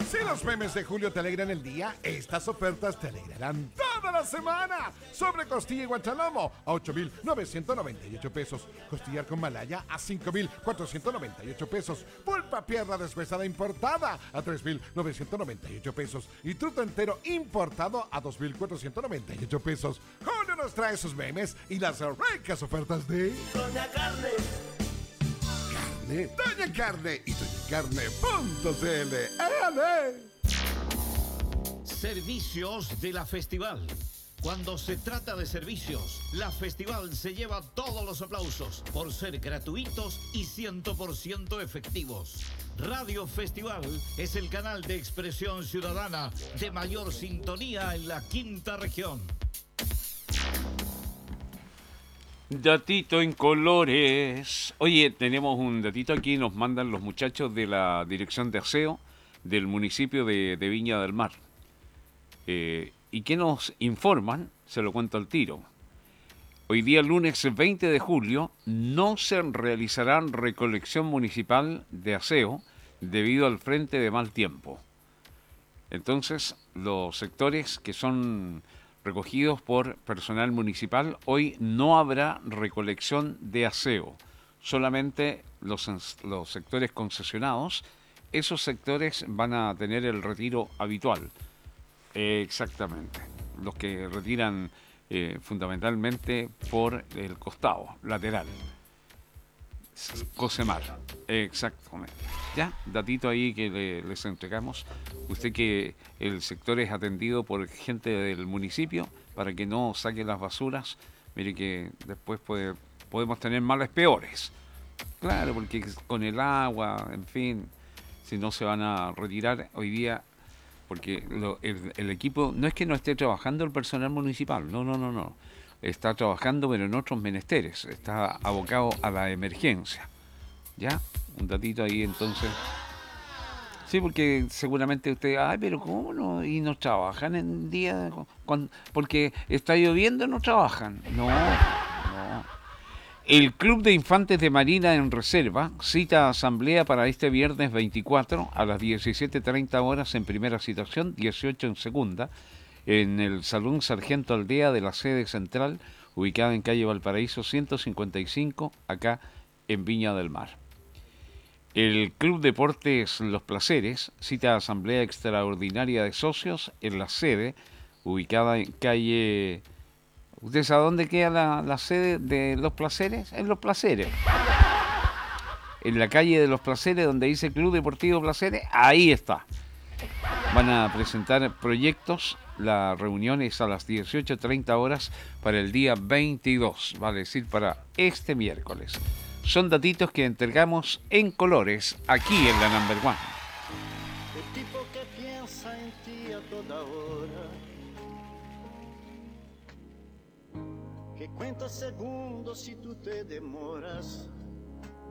Si los memes de Julio te alegran el día, estas ofertas te alegrarán toda la semana. Sobre costilla y guachalomo a 8,998 pesos. Costillar con malaya a 5,498 pesos. Pulpa pierna deshuesada importada a 3,998 pesos. Y truto entero importado a 2,498 pesos. Julio nos trae sus memes y las ricas ofertas de Doña Carne. Doña Carne y doñacarne.cl. ¡Ale! Servicios de la Festival. Cuando se trata de servicios, la Festival se lleva todos los aplausos por ser gratuitos y 100% efectivos. Radio Festival es el canal de expresión ciudadana de mayor sintonía en la quinta región. Datito en colores. Oye, tenemos un datito aquí, nos mandan los muchachos de la Dirección de Aseo del municipio de Viña del Mar. ¿Y qué nos informan? Se lo cuento al tiro. Hoy día, lunes 20 de julio, no se realizará recolección municipal de aseo debido al frente de mal tiempo. Entonces, los sectores que son recogidos por personal municipal, hoy no habrá recolección de aseo. Solamente los sectores concesionados, esos sectores van a tener el retiro habitual. Exactamente. Los que retiran fundamentalmente por el costado, lateral. Cosemar. Exactamente. Ya, datito ahí que les entregamos. Usted que el sector es atendido por gente del municipio para que no saque las basuras. Mire que después podemos tener males peores. Claro, porque con el agua, en fin, si no se van a retirar hoy día, porque el equipo, no es que no esté trabajando el personal municipal, no. Está trabajando pero en otros menesteres, está abocado a la emergencia. ¿Ya? Un datito ahí entonces. Sí, porque seguramente usted, pero ¿cómo no? Y no trabajan en día, porque está lloviendo, no trabajan. No. El Club de Infantes de Marina en Reserva cita asamblea para este viernes 24 a las 17:30 horas en primera citación, 18 en segunda, en el Salón Sargento Aldea de la sede central, ubicada en calle Valparaíso 155, acá en Viña del Mar. El Club Deportes Los Placeres cita asamblea extraordinaria de socios en la sede, ubicada en calle... ¿Usted sabe dónde queda la sede de Los Placeres? En Los Placeres. En la calle de Los Placeres, donde dice Club Deportivo Placeres, ahí está. Van a presentar proyectos. La reunión es a las 18:30 horas para el día 22, vale decir, para este miércoles. Son datitos que entregamos en colores aquí en la Number One. El tipo que piensa en ti a toda hora, que cuenta segundos si tú te demoras,